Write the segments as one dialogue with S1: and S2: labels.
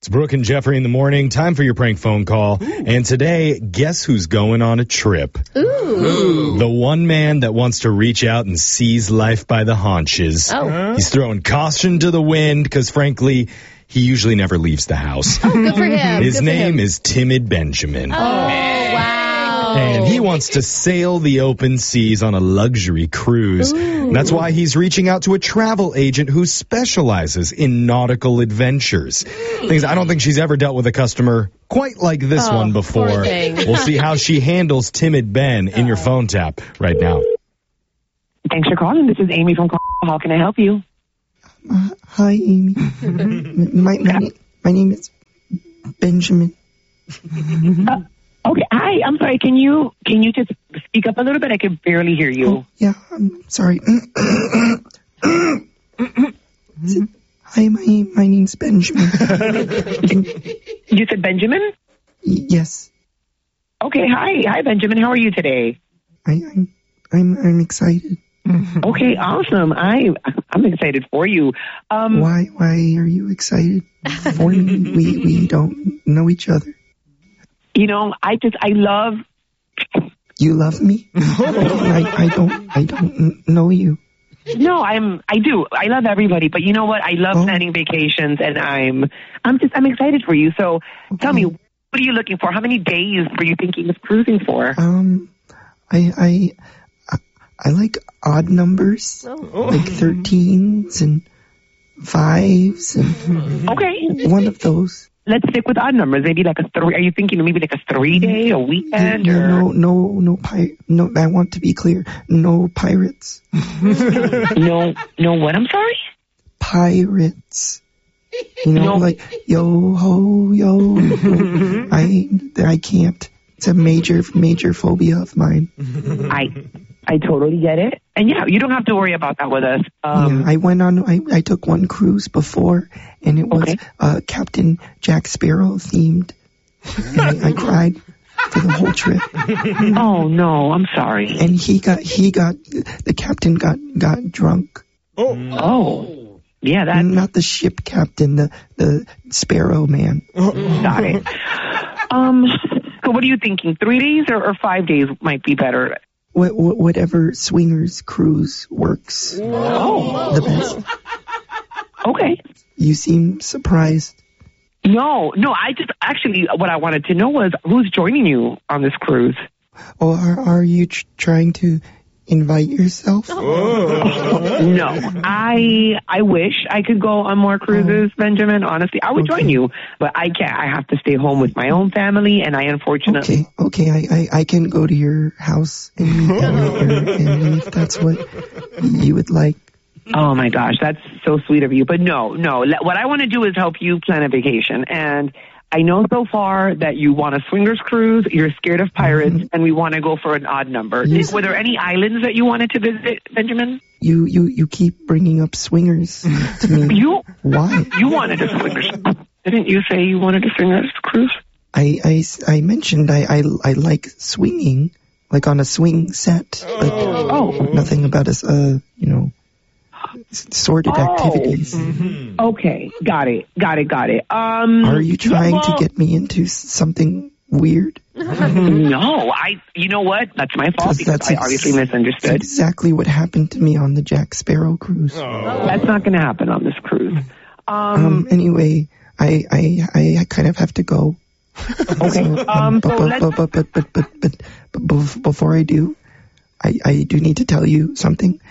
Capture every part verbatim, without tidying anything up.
S1: It's Brooke and Jeffrey in the morning. Time for your prank phone call. Ooh. And today, guess who's going on a trip?
S2: Ooh. Ooh.
S1: The one man that wants to reach out and seize life by the haunches.
S2: Oh.
S1: He's throwing caution to the wind because, frankly, he usually never leaves the house.
S2: Oh, good for him.
S1: His
S2: good
S1: name
S2: him.
S1: is Timid Benjamin.
S2: Oh, wow.
S1: And he wants to sail the open seas on a luxury cruise.
S2: Ooh.
S1: That's why he's reaching out to a travel agent who specializes in nautical adventures. Things I don't think she's ever dealt with a customer quite like this
S2: oh,
S1: one before.
S2: Poor thing.
S1: We'll see how she handles Timid Ben in your phone tap right now.
S3: Thanks for calling. This is Amy from Call. How can I help you?
S4: Uh, hi, Amy. my, my, my name is Benjamin.
S3: Uh, okay. Hi. I'm sorry. Can you can you just speak up a little bit? I can barely hear you.
S4: Oh, yeah. I'm sorry. Hi, my my name's Benjamin.
S3: You said Benjamin?
S4: Yes.
S3: Okay. Hi. Hi, Benjamin. How are you today?
S4: I, I'm I'm I'm excited.
S3: Okay. Awesome. I I'm excited for you. Um,
S4: why why are you excited for me? We we don't know each other.
S3: You know, I just I love.
S4: You love me? I I don't I don't know you.
S3: No, I'm. I do. I love everybody, but you know what? I love
S4: oh.
S3: planning vacations, and I'm. I'm just. I'm excited for you. So,
S4: okay.
S3: Tell me, what are you looking for? How many days were you thinking of cruising for?
S4: Um, I I I like odd numbers,
S2: oh.
S4: like thirteens and fives, and
S3: okay,
S4: one of those.
S3: Let's stick with odd numbers. Maybe like a three. Are you thinking maybe like a three day, a weekend?
S4: Yeah,
S3: or?
S4: No, no, no, pi- no. I want to be clear. No pirates.
S3: no, no. What? I'm sorry.
S4: Pirates. You know,
S3: no.
S4: like yo ho yo. I I can't. It's a major major phobia of mine.
S3: I I totally get it. And yeah, you don't have to worry about that with us. Um,
S4: yeah, I went on. I I took one cruise before, and it was
S3: okay.
S4: uh, Captain Jack Sparrow themed. And I, I cried for the whole trip.
S3: Oh no, I'm sorry.
S4: And he got he got the captain got got drunk.
S3: Oh, oh, yeah, that
S4: not the ship captain, the the Sparrow man.
S3: Got it. Um, so what are you thinking? Three days or, or five days might be better.
S4: What, whatever swingers cruise works.
S3: Oh,
S4: the best.
S3: Okay.
S4: You seem surprised.
S3: No, no. I just actually what I wanted to know was who's joining you on this cruise.
S4: Oh, are, are you tr- trying to invite yourself?
S3: Oh. No, I I wish I could go on more cruises, oh. Benjamin. Honestly, I would okay. join you, but I can't. I have to stay home with my own family, and I unfortunately.
S4: Okay, okay. I, I, I can go to your house and meet your family if that's what you would like.
S3: Oh my gosh, that's so sweet of you. But no, no. What I want to do is help you plan a vacation, and I know so far that you want a swingers cruise, you're scared of pirates, mm-hmm. and we want to go for an odd number. Yes. Were there any islands that you wanted to visit, Benjamin?
S4: You you, you keep bringing up swingers to me.
S3: You?
S4: Why?
S3: You wanted a swingers. Didn't you say you wanted a swingers cruise?
S4: I, I, I mentioned I, I, I like swinging, like on a swing set. But
S3: oh.
S4: Nothing about us, uh, you know. Sordid
S3: oh.
S4: activities.
S3: Mm-hmm. Okay, got it, got it, got it. Um,
S4: Are you trying
S3: well,
S4: to get me into something weird?
S3: No, I. You know what? That's my fault because
S4: that's
S3: I obviously misunderstood.
S4: That's exactly what happened to me on the Jack Sparrow cruise.
S3: Oh. That's not going to happen on this cruise. Um.
S4: um anyway, I, I, I kind of have to go.
S3: Okay.
S4: so,
S3: um.
S4: But,
S3: so
S4: but, but, but, but, but, but, but before I do, I, I do need to tell you something.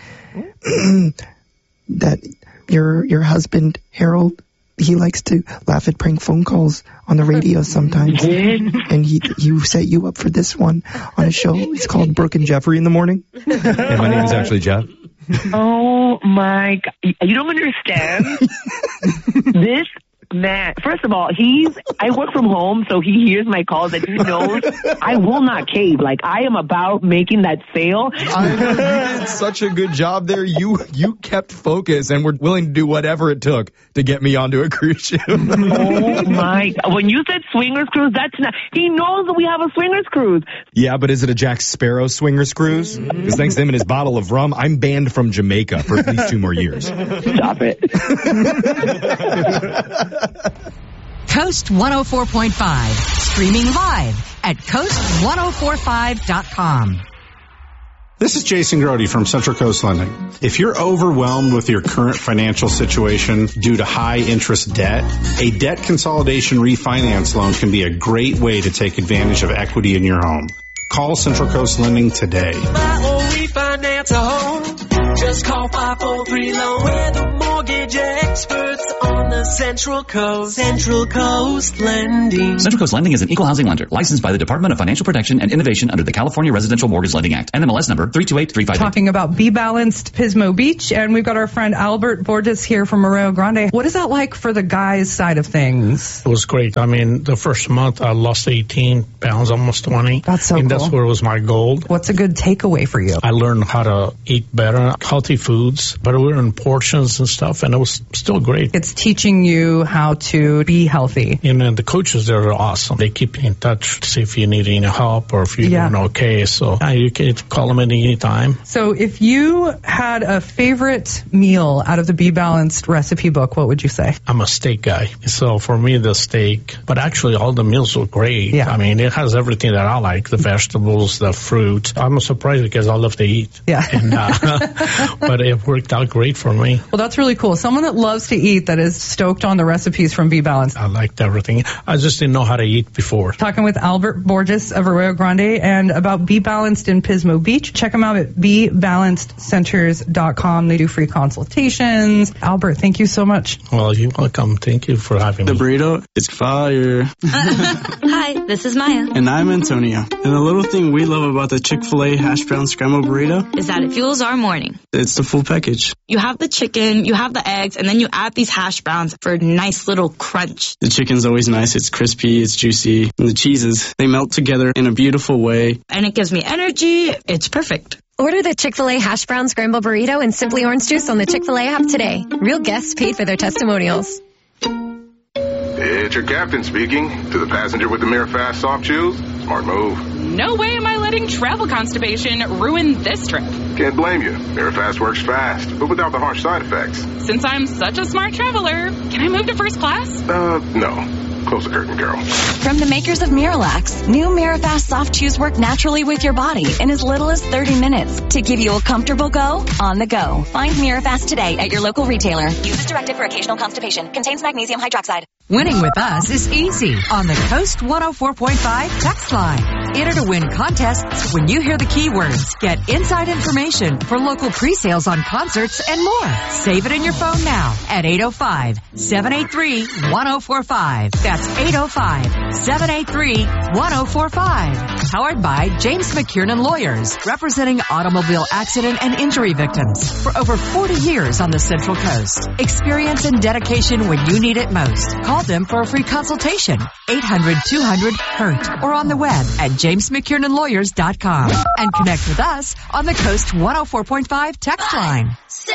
S4: That your your husband Harold, he likes to laugh at prank phone calls on the radio sometimes, and he he set you up for this one on a show. It's called Brooke and Jeffrey in the morning.
S1: And my name is actually Jeff.
S3: Oh my God! You don't understand. This man. First of all, he's. I work from home, so he hears my calls and he knows I will not cave. Like I am about making that sale.
S1: I know you did such a good job there. You you kept focus and were willing to do whatever it took to get me onto a cruise ship.
S3: Oh my! When you said swingers cruise, that's not. He knows that we have a swingers cruise.
S1: Yeah, but is it a Jack Sparrow swingers cruise? Because thanks to him and his bottle of rum, I'm banned from Jamaica for at least two more years.
S3: Stop it.
S5: Coast one oh four point five. Streaming live at coast one oh four five dot com.
S6: This is Jason Grody from Central Coast Lending. If you're overwhelmed with your current financial situation due to high interest debt, a debt consolidation refinance loan can be a great way to take advantage of equity in your home. Call Central Coast Lending today.
S7: Buy or refinance a home. Just call five four three loan. We're the mortgage experts on the Central Coast. Central Coast Lending.
S8: Central Coast Lending is an equal housing lender licensed by the Department of Financial Protection and Innovation under the California Residential Mortgage Lending Act. N M L S number three two eight three five eight.
S9: Talking about Be Balanced Pismo Beach, and we've got our friend Albert Borges here from Arroyo Grande. What is that like for the guys' side of things?
S10: It was great. I mean, the first month I lost eighteen pounds, almost twenty.
S9: That's so
S10: and
S9: cool.
S10: That's where was my goal.
S9: What's a good takeaway for you?
S10: I learned how to eat better, healthy foods, but we were in portions and stuff, and it was still great.
S9: It's teaching you how to be healthy.
S10: And then the coaches there are awesome. They keep you in touch to see if you need any help or if you're
S9: Yeah.
S10: doing okay. So uh, you can call them at any time.
S9: So if you had a favorite meal out of the Be Balanced recipe book, what would you say?
S10: I'm a steak guy. So for me, the steak, but actually all the meals were great.
S9: Yeah.
S10: I mean, it has everything that I like, the vegetables, the fruit. I'm surprised because I love to eat.
S9: Yeah.
S10: And, uh, but it worked out great for me.
S9: Well, that's really cool. Someone that loves to eat, that is stoked on the recipes from Be Balanced.
S10: I liked everything. I just didn't know how to eat before.
S9: Talking with Albert Borges of Arroyo Grande and about Be Balanced in Pismo Beach. Check them out at be balanced centers dot com. They do free consultations. Albert, thank you so much.
S10: Well, you're welcome. Thank you for having
S11: The
S10: me.
S11: burrito is fire.
S12: Hi, this is Maya.
S11: And I'm Antonio. And the little thing we love about the Chick-fil-A hash brown scrambled burrito
S12: Is that it fuels our morning.
S11: it's the full package.
S12: You have the chicken, you have the eggs, and then you add these hash browns for a nice little crunch.
S11: The chicken's always nice. It's crispy, it's juicy. And the cheeses, they melt together in a beautiful way.
S12: And it gives me energy. It's perfect.
S13: Order the Chick-fil-A Hash Brown Scramble Burrito and Simply Orange Juice on the Chick-fil-A app today. Real guests paid for their testimonials.
S14: It's your captain speaking. To the passenger with the Mirror Fast soft chews, smart move.
S15: No way am I letting travel constipation ruin this trip.
S14: Can't blame you. Mirror Fast works fast, but without the harsh side effects.
S15: Since I'm such a smart traveler, can I move to first class?
S14: Uh, no. Close the curtain, girl.
S16: From the makers of Miralax, new Mirafast soft chews work naturally with your body in as little as thirty minutes to give you a comfortable go on the go. Find Mirafast today at your local retailer. Use as directed for occasional constipation. Contains magnesium hydroxide.
S5: Winning with us is easy on the Coast one oh four point five text line. Enter to win contests when you hear the keywords. Get inside information for local pre-sales on concerts and more. Save it in your phone now at eight oh five, seven eight three, one oh four five. That's eight oh five, seven eight three, one oh four five. Powered by James McKiernan Lawyers, representing automobile accident and injury victims for over forty years on the Central Coast. Experience and dedication when you need it most. Call them for a free consultation. eight hundred, two hundred, hurt or on the web at james mckiernan lawyers dot com. And connect with us on the Coast one oh four point five text line.